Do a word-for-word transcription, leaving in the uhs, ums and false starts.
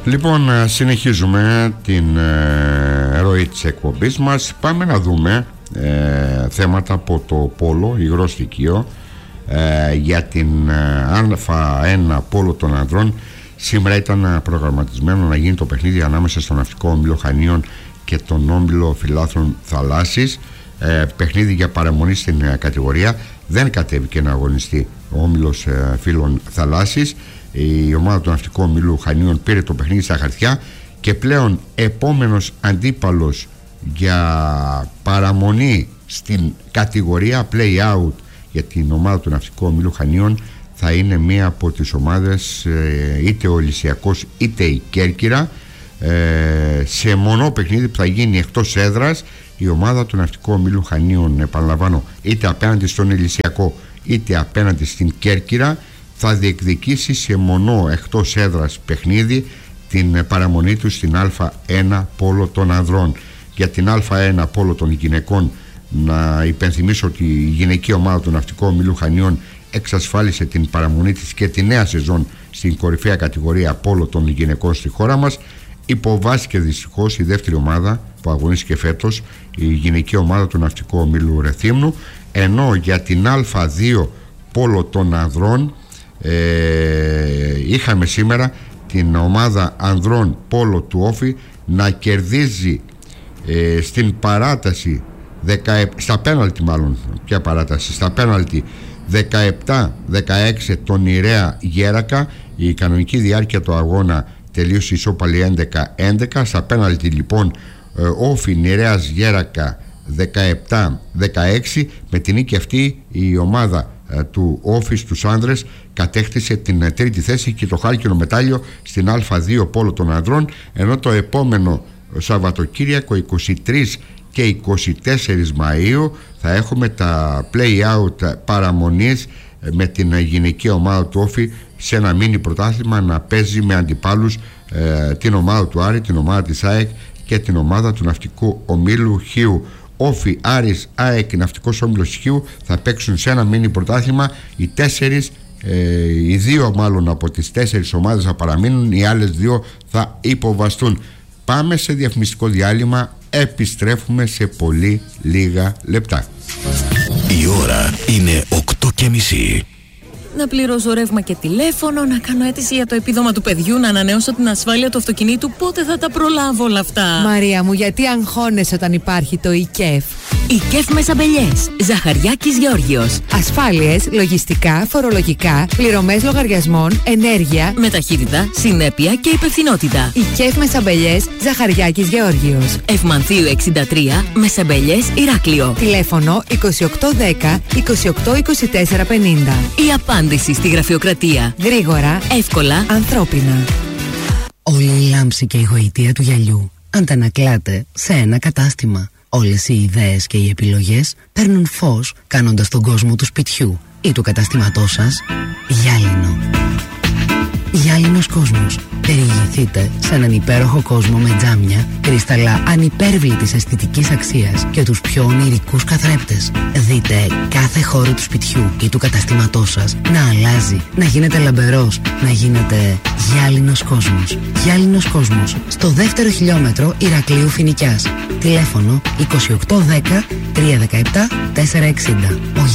Λοιπόν, συνεχίζουμε την ε, ροή της εκπομπής μας. Πάμε να δούμε ε, θέματα από το πόλο, υγρό στοιχείο, ε, για την ε, Α ένα πόλο των ανδρών. Σήμερα ήταν προγραμματισμένο να γίνει το παιχνίδι ανάμεσα στον Ναυτικό Όμιλο Χανίων και τον Όμιλο Φιλάθρων Θαλάσσης. ε, Παιχνίδι για παραμονή στην ε, κατηγορία. Δεν κατέβηκε να αγωνιστεί ο Όμιλος ε, Φίλων Θαλάσσης. Η ομάδα του Ναυτικού Ομίλου Χανίων πήρε το παιχνίδι στα χαρτιά και πλέον επόμενος αντίπαλος για παραμονή στην κατηγορία play-out για την ομάδα του Ναυτικού Ομίλου Χανίων θα είναι μία από τις ομάδες, είτε ο Λυσιακός είτε η Κέρκυρα. Σε μονό παιχνίδι που θα γίνει εκτός έδρας, η ομάδα του Ναυτικού Ομίλου Χανίων, επαναλαμβάνω, είτε απέναντι στον Λυσιακό είτε απέναντι στην Κέρκυρα, θα διεκδικήσει σε μονό εκτός έδρας παιχνίδι την παραμονή του στην Α ένα πόλο των ανδρών. Για την Α ένα πόλο των γυναικών, να υπενθυμίσω ότι η γυναική ομάδα του Ναυτικού Ομίλου Χανίων εξασφάλισε την παραμονή της και τη νέα σεζόν στην κορυφαία κατηγορία πόλο των γυναικών στη χώρα μας. Υποβάστηκε δυστυχώς η δεύτερη ομάδα που αγωνίστηκε φέτος, η γυναική ομάδα του Ναυτικού Ομίλου Ρεθύμνου, ενώ για την Α δύο πόλο των ανδρών ε, είχαμε σήμερα την ομάδα ανδρών πόλο του Όφη να κερδίζει ε, στην παράταση δεκαεπτά, στα πέναλτι μάλλον, ποια παράταση, στα πέναλτι δεκαεπτά δεκαέξι τον Ιρέα Γέρακα. Η κανονική διάρκεια του αγώνα τελείωσε ισόπαλη έντεκα έντεκα. Στα πέναλτι λοιπόν Όφη Ιρέας Γέρακα δεκαεπτά δεκαέξι. Με την νίκη αυτή η ομάδα του Όφη στους άνδρες κατέκτησε την τρίτη θέση και το χάλκινο μετάλλιο στην Α δύο πόλο των ανδρών, ενώ το επόμενο Σαββατοκύριακο είκοσι τρεις και είκοσι τέσσερις Μαΐου θα έχουμε τα play-out παραμονής με την γυναική ομάδα του Όφη σε ένα μίνι πρωτάθλημα να παίζει με αντιπάλους ε, την ομάδα του Άρη, την ομάδα της ΑΕΚ και την ομάδα του Ναυτικού Ομίλου Χίου. Όφη, Άρης, ΑΕΚ και Ναυτικός Όμιλος Χίου θα παίξουν σε ένα μίνι πρωτάθλημα. Οι τέσσερις, ε, οι δύο μάλλον από τις τέσσερις ομάδες θα παραμείνουν, οι άλλες δύο θα υποβαστούν. Πάμε σε διαφημιστικό διάλειμμα, επιστρέφουμε σε πολύ λίγα λεπτά. Η ώρα είναι οκτώ και μισή. Να πληρώσω ρεύμα και τηλέφωνο, να κάνω αίτηση για το επίδομα του παιδιού, να ανανεώσω την ασφάλεια του αυτοκινήτου. Πότε θα τα προλάβω όλα αυτά? Μαρία μου, γιατί αγχώνεσαι όταν υπάρχει το ΙΚΕΦ? ΙΚΕΦ Μεσαμπελιές, Ζαχαριάκης Γεώργιος. Ασφάλειες, λογιστικά, φορολογικά, πληρωμές λογαριασμών, ενέργεια, με ταχύτητα, συνέπεια και υπευθυνότητα. ΙΚΕΦ Μεσαμπελιές, Ζαχαριάκης Γεώργιος. Ευμανθίου εξήντα τρία, Μεσαμπελιές, Ηράκλειο. Τηλέφωνο είκοσι οκτώ δέκα είκοσι οκτώ είκοσι τέσσερα πενήντα. Η απάντηση στη γραφειοκρατία. Γρήγορα, εύκολα, ανθρώπινα. Όλη η λάμψη και η γοητεία του γυαλιού αντανακλάται σε ένα κατάστημα. Όλες οι ιδέες και οι επιλογές παίρνουν φως κάνοντας τον κόσμο του σπιτιού ή του καταστήματός σας γυάλινο. Γυάλινος κόσμος. Περιηγηθείτε σε έναν υπέροχο κόσμο με τζάμια, κρυσταλλά ανυπέρβλητης αισθητικής αξίας και τους πιο ονειρικούς καθρέπτες. Δείτε κάθε χώρο του σπιτιού ή του καταστήματός σας να αλλάζει, να γίνεται λαμπερός, να γίνεται γυάλινος κόσμος. Γυάλινος κόσμος. Στο δεύτερο χιλιόμετρο Ηρακλείου Φοινικιάς. Τηλέφωνο είκοσι οκτώ δέκα τριακόσια δεκαεπτά τετρακόσια εξήντα.